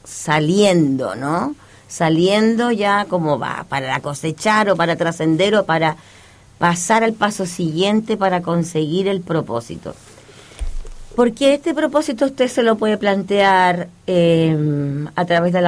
saliendo, ¿no? Saliendo ya como va, para cosechar o para trascender o para pasar al paso siguiente para conseguir el propósito. Porque este propósito usted se lo puede plantear a través de la